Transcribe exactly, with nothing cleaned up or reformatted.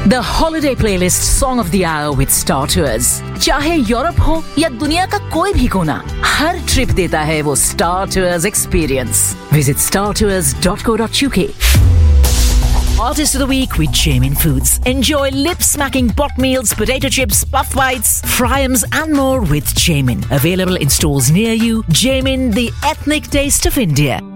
The holiday playlist song of the hour with Star Tours. चाहे Europe हो या दुनिया का कोई भी कोना, हर ट्रिप देता है वो Star Tours experience. Visit star tours dot co dot uk. Artist of the Week with Jamin Foods. Enjoy lip-smacking pot meals, potato chips, puff bites, fryums and more with Jamin. Available in stores near you. Jamin, the ethnic taste of India.